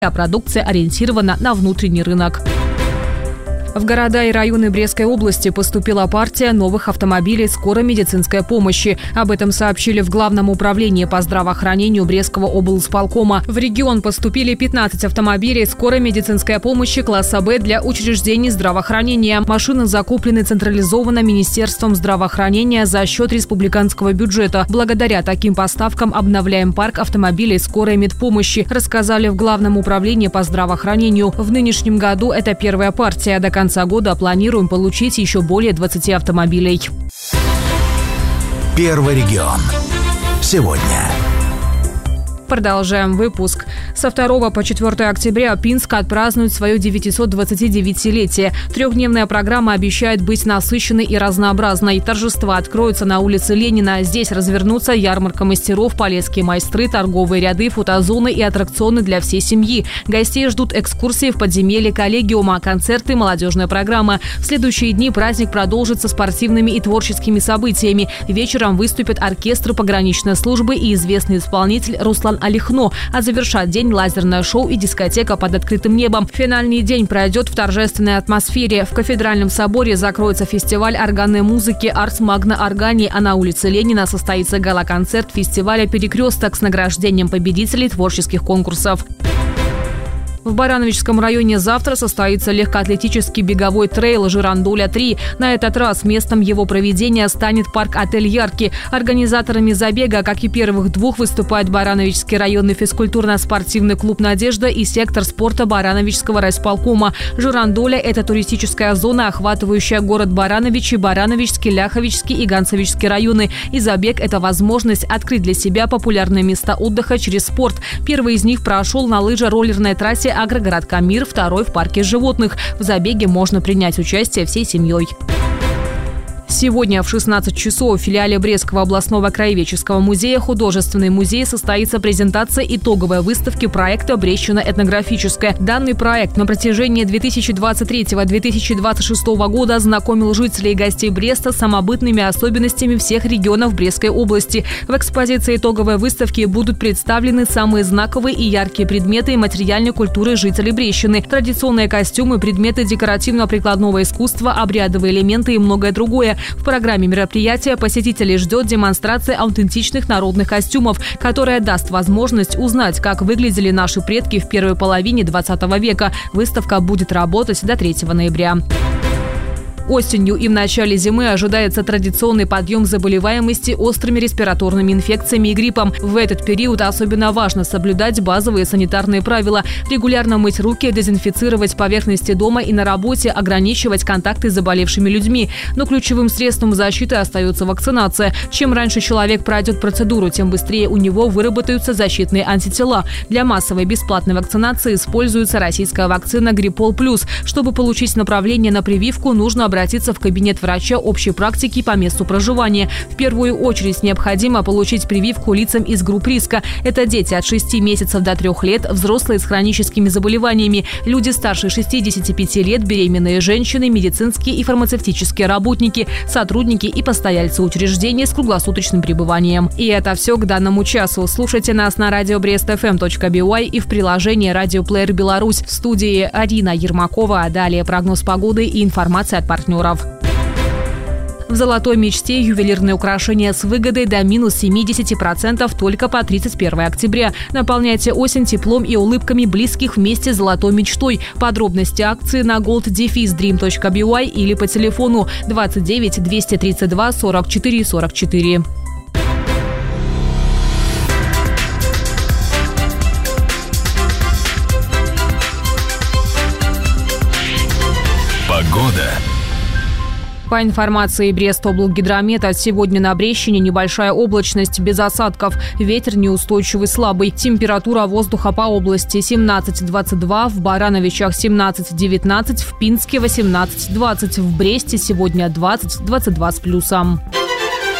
а продукция ориентирована на внутренний рынок. В города и районы Брестской области поступила партия новых автомобилей скорой медицинской помощи. Об этом сообщили в Главном управлении по здравоохранению Брестского облсполкома. В регион поступили 15 автомобилей скорой медицинской помощи класса Б для учреждений здравоохранения. Машины закуплены централизованно Министерством здравоохранения за счет республиканского бюджета. Благодаря таким поставкам обновляем парк автомобилей скорой медпомощи, рассказали в Главном управлении по здравоохранению. В нынешнем году это первая партия. До конца года планируем получить еще более 20 автомобилей. Первый регион. Сегодня. Продолжаем выпуск. Со 2 по 4 октября Пинск отпразднует свое 929-летие. Трехдневная программа обещает быть насыщенной и разнообразной. Торжества откроются на улице Ленина. Здесь развернутся ярмарка мастеров, полесские майстры, торговые ряды, фотозоны и аттракционы для всей семьи. Гостей ждут экскурсии в подземелье коллегиума, концерты, молодежная программа. В следующие дни праздник продолжится спортивными и творческими событиями. Вечером выступят оркестр пограничной службы и известный исполнитель Руслан Алихно, а завершат день лазерное шоу и дискотека под открытым небом. Финальный день пройдет в торжественной атмосфере. В Кафедральном соборе закроется фестиваль органной музыки «Арс Магна Органи», а на улице Ленина состоится гала-концерт фестиваля «Перекресток» с награждением победителей творческих конкурсов. В Барановичском районе завтра состоится легкоатлетический беговой трейл «Жирандоля-3». На этот раз местом его проведения станет парк-отель «Ярки». Организаторами забега, как и первых двух, выступают Барановичский районный физкультурно-спортивный клуб «Надежда» и сектор спорта Барановичского райисполкома. Жирандоля – это туристическая зона, охватывающая город Барановичи, Барановичский, Ляховичский и Ганцевичский районы. И забег – это возможность открыть для себя популярные места отдыха через спорт. Первый из них прошел на лыжо-роллерной трассе агрогородка «Мир», второй в парке животных. В забеге можно принять участие всей семьей. Сегодня в 16 часов в филиале Брестского областного краеведческого музея «Художественный музей» состоится презентация итоговой выставки проекта «Брестщина этнографическая». Данный проект на протяжении 2023-2026 года знакомил жителей и гостей Бреста с самобытными особенностями всех регионов Брестской области. В экспозиции итоговой выставки будут представлены самые знаковые и яркие предметы материальной культуры жителей Брестщины, традиционные костюмы, предметы декоративно-прикладного искусства, обрядовые элементы и многое другое. В программе мероприятия посетителей ждет демонстрация аутентичных народных костюмов, которая даст возможность узнать, как выглядели наши предки в первой половине 20 века. Выставка будет работать до 3 ноября. Осенью и в начале зимы ожидается традиционный подъем заболеваемости острыми респираторными инфекциями и гриппом. В этот период особенно важно соблюдать базовые санитарные правила, регулярно мыть руки, дезинфицировать поверхности дома и на работе, ограничивать контакты с заболевшими людьми. Но ключевым средством защиты остается вакцинация. Чем раньше человек пройдет процедуру, тем быстрее у него выработаются защитные антитела. Для массовой бесплатной вакцинации используется российская вакцина «Гриппол Плюс». Чтобы получить направление на прививку, нужно обратиться в кабинет врача общей практики по месту проживания. В первую очередь необходимо получить прививку лицам из групп риска. Это дети от 6 месяцев до 3 лет, взрослые с хроническими заболеваниями, люди старше 65 лет, беременные женщины, медицинские и фармацевтические работники, сотрудники и постояльцы учреждений с круглосуточным пребыванием. И это все к данному часу. Слушайте нас на радио brestfm.by и в приложении «Радиоплеер Беларусь». В студии Арина Ермакова. Далее прогноз погоды и информация от партнеров. В «Золотой мечте» ювелирные украшения с выгодой до минус 70% только по 31 октября. Наполняйте осень теплом и улыбками близких вместе с «Золотой мечтой». Подробности акции на gold-dream.by или по телефону 29 232 44 44. Погода. По информации Брестоблгидромета, сегодня на Брестщине небольшая облачность без осадков. Ветер неустойчивый слабый. Температура воздуха по области 17-22, в Барановичах 17-19, в Пинске 18-20, в Бресте сегодня 20-22 с плюсом.